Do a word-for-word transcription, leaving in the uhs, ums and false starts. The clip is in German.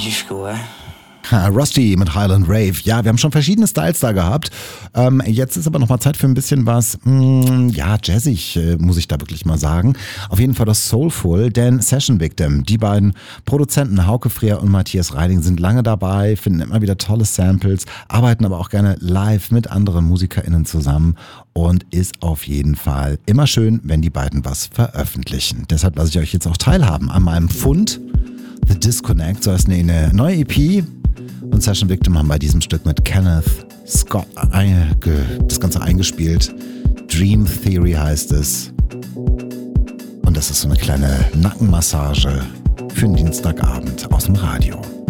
jusqu'où, hein? Rusty mit Highland Rave. Ja, wir haben schon verschiedene Styles da gehabt. Ähm, jetzt ist aber nochmal Zeit für ein bisschen was, mh, ja, jazzig, äh, muss ich da wirklich mal sagen. Auf jeden Fall das Soulful, denn Session Victim, die beiden Produzenten Hauke Freer und Matthias Reiling sind lange dabei, finden immer wieder tolle Samples, arbeiten aber auch gerne live mit anderen MusikerInnen zusammen und ist auf jeden Fall immer schön, wenn die beiden was veröffentlichen. Deshalb lasse ich euch jetzt auch teilhaben an meinem Fund. The Disconnect, so heißt eine neue E P. Und Session Victim haben bei diesem Stück mit Kenneth Scott das Ganze eingespielt. Dream Theory heißt es. Und das ist so eine kleine Nackenmassage für einen Dienstagabend aus dem Radio.